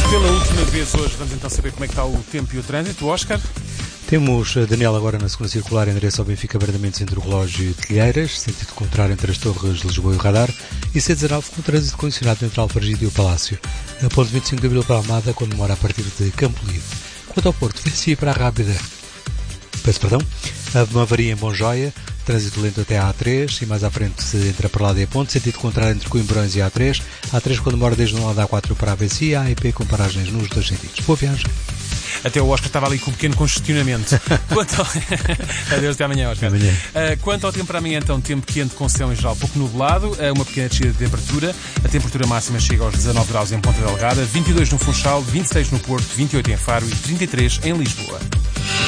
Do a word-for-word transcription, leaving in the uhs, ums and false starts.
Pela última vez hoje vamos então saber como é que está o tempo e o trânsito. Oscar? Temos Daniel agora na segunda circular em direção ao Benfica Bardamentos entre o Relógio e Telheiras, sentido contrário entre as Torres de Lisboa e o Radar, e C dezenove com trânsito condicionado entre Alfragide e o Palácio. A ponto vinte e cinco de Abril para Almada, quando demora a partir de Campo Lido. Quanto ao Porto, vem-se para a Rábida. Peço perdão. Uma avaria em Monjoia, trânsito lento até a A três e mais à frente entre a Perlada e a Ponte, sentido contrário entre Coimbrões e a A três. A A três quando demora desde o lado A quatro para a A B C e a A E P com paragens nos dois sentidos. Boa viagem. Até o Oscar estava ali com um pequeno congestionamento. Quanto ao... Adeus, até amanhã, Oscar. Amanhã. Uh, quanto ao tempo para amanhã, então, tempo quente com céu em geral pouco nublado, uh, uma pequena descida de temperatura. A temperatura máxima chega aos dezanove graus em Ponta Delgada, vinte e dois no Funchal, vinte e seis no Porto, vinte e oito em Faro e trinta e três em Lisboa.